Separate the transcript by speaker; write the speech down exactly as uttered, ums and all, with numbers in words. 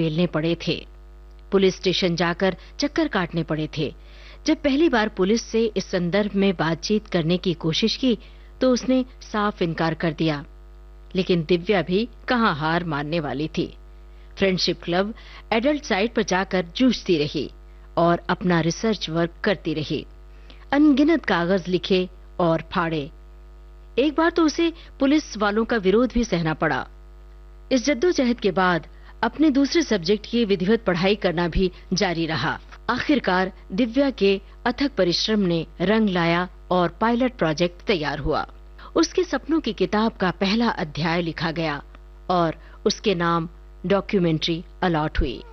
Speaker 1: झेलने पड़े थे। पुलिस स्टेशन जाकर चक्कर काटने पड़े थे। जब पहली बार पुलिस से इस संदर्भ में बातचीत करने की कोशिश की तो उसने साफ इनकार कर दिया। लेकिन दिव्या भी कहां हार मानने वाली थी। फ्रेंडशिप क्लब एडल्ट साइट पर जाकर जूझती रही और अपना रिसर्च वर्क करती रही। अनगिनत कागज लिखे और फाड़े। एक बार तो उसे पुलिस वालों का विरोध भी सहना पड़ा। इस जद्दोजहद के बाद अपने दूसरे सब्जेक्ट की विधिवत पढ़ाई करना भी जारी रहा। आखिरकार दिव्या के अथक परिश्रम ने रंग लाया और पायलट प्रोजेक्ट तैयार हुआ। उसके सपनों की किताब का पहला अध्याय लिखा गया और उसके नाम डॉक्यूमेंट्री अलॉट हुई।